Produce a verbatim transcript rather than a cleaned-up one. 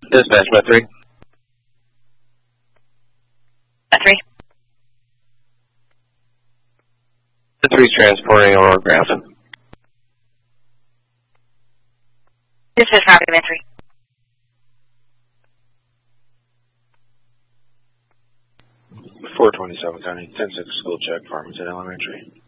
Dispatch, Met three. Met three. Met three's transporting Aurora Graph. Dispatch, copy, Met three. four twenty-seven County, ten six school check, Farmington Elementary.